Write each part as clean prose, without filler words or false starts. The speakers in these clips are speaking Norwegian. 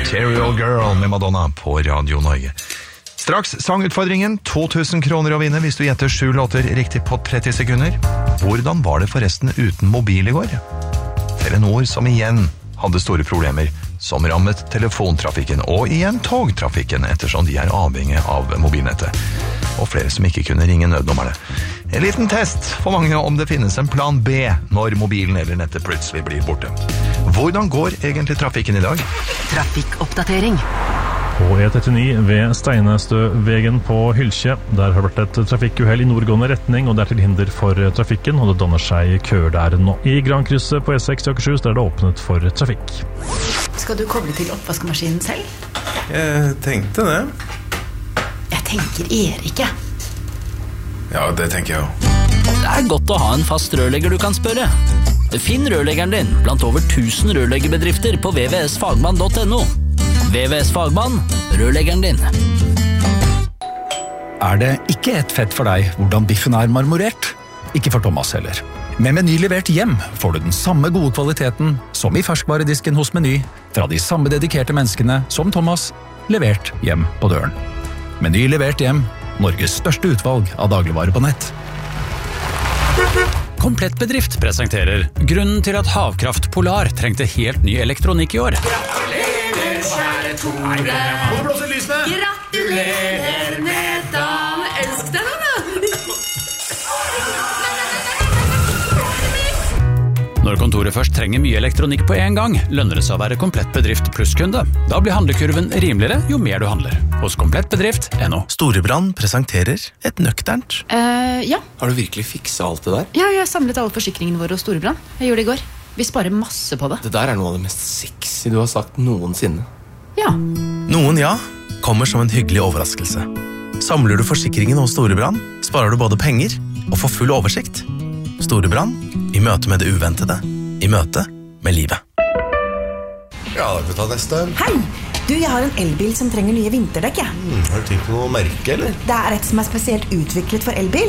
Material Girl med Madonna på Radio Norge. Straks sangutfordringen, 2000 kroner å vinne hvis du gjetter 7 låter riktig på 30 sekunder. Hvordan var det forresten uten mobil i går? Telenor som igjen hadde store problemer, som rammet telefontrafikken og igjen togtrafikken ettersom de er avhengig av mobilnettet. Og flere som ikke kunne ringe nødnummerne. En liten test for mange om det finnes en plan B når mobilen eller nettet plutselig blir borte. Hvordan går egentlig trafikken i dag? Trafikkoppdatering. På E39 ved Steinestøvegen på Hylkje. Der har vært et trafikkuhell i nordgående retning, og det er til hinder for trafikken, og det danner seg køer der nå. I Grankrysset på E6 i Akershus der er det åpnet for trafikk. Skal du koble til oppvaskemaskinen selv? Jeg tenkte det. Jeg tenker Erik, jeg. Ja, det tenker jeg også. Det er godt å ha en fast rørlegger du kan spørre. Finn rørleggeren din blant over 1000 rørleggerbedrifter på vvsfagmann.no. VVS Fagmann, rørleggeren din. Er det ikke et fett for deg hvordan biffen er marmorert? Ikke for Thomas heller. Med Meny levert hjem får du den samme gode kvaliteten som i ferskvaredisken hos Meny, fra de samme dedikerte menneskene som Thomas, levert hjem på døren. Meny levert hjem, Norges største utvalg av dagligvarer på nett. Komplettbedrift presenterer grunnen til at Havkraft Polar trengte helt ny elektronikk i år. Gratulerer, kjære Tore. Gratulerer med dagen. Elsk deg, da. Når kontoret først trenger mye elektronikk på en gang, lønner det seg å være Komplettbedrift plusskunde. Da blir handlekurven rimeligere jo mer du handler. Hos komplettbedrift.no. Storebrand presenterer et nøkternt. Ja. Har du virkelig fikset alt det der? Ja, jeg har samlet alle forsikringene våre hos Storebrand. Jeg gjorde det i går. Vi sparer masse på det. Det der er noe av det mest sexy du har sagt noensinne. Ja. Noen ja, kommer som en hyggelig overraskelse. Samler du forsikringen hos Storebrand, sparer du både penger og får full oversikt. Storebrand, i møte med det uventede, i møte med livet. Ja, da kan vi ta neste. Hei! Du, jeg har en elbil som trenger nye vinterdekk, jeg. Har du tenkt på noe merke, eller? Det er et som er spesielt utviklet for elbil.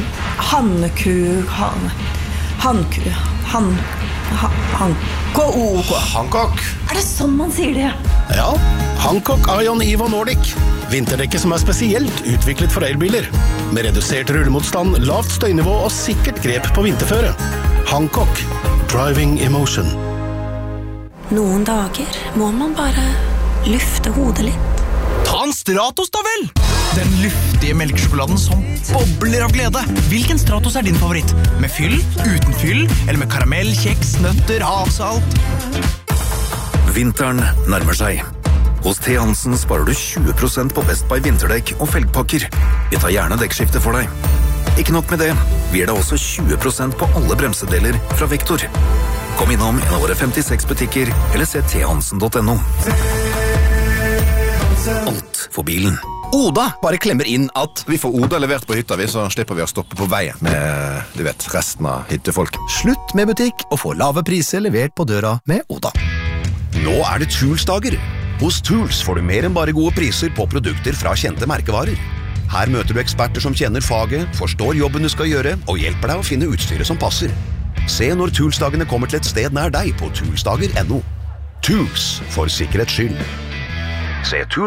Hancock. Er det sånn man sier det? Ja, Hancock Ion Evo Nordic. Vinterdekket som er spesielt utviklet for elbiler. Med redusert rullemotstand, lavt støynivå og sikkert grep på vinterføre. Hancock. Driving emotion. Noen dager må man bare lufte hodet litt. Ta en Stratos da vel! Den luftige melkesjokoladen som bobler av glede. Hvilken Stratos er din favoritt? Med fyll, uten fyll, eller med karamell, kjeks, nøtter, havsalt? Vinteren nærmer seg. Hos T. Hansen sparer du 20% på Best Buy vinterdekk og felgpakker. Vi tar gjerne dekkskifte for deg. Ikke nok med det, vi gir deg også 20% på alle bremsedeler fra Vektor. Kom innom en av våre 56 butikker, eller se thansen.no. Alt for bilen. Oda bare klemmer inn at vi får Oda levert på hytta, så slipper vi å stoppe på veien med, du vet, resten av hyttefolk. Slutt med butikk og få lave priser levert på døra med Oda. Nå er det Tools-dager. Hos Tools får du mer enn bare gode priser på produkter fra kjente merkevarer. Her møter du eksperter som kjenner faget, forstår jobben du skal gjøre, og hjelper deg å finne utstyret som passer. Se når Tools-dagene kommer til et sted nær deg på toolsdager.no. Tools, for sikkerhets skyld. Se Tools